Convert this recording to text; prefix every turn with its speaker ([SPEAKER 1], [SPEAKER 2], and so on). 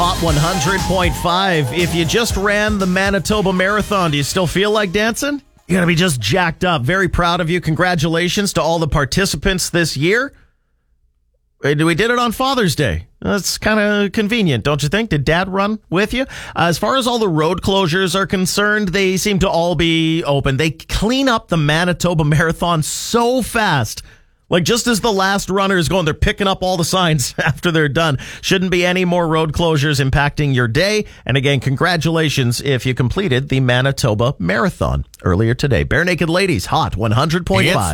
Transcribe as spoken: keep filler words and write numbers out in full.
[SPEAKER 1] Hot one hundred point five. If you just ran the Manitoba Marathon, do you still feel like dancing? You're going to be just jacked up. Very proud of you. Congratulations to all the participants this year. We did it on Father's Day. That's kind of convenient, don't you think? Did Dad run with you? Uh, as far as all the road closures are concerned, they seem to all be open. They clean up the Manitoba Marathon so fast. Like, just as the last runner is going, they're picking up all the signs after they're done. Shouldn't be any more road closures impacting your day. And again, congratulations if you completed the Manitoba Marathon earlier today. Bare Naked Ladies, Hot one hundred point five.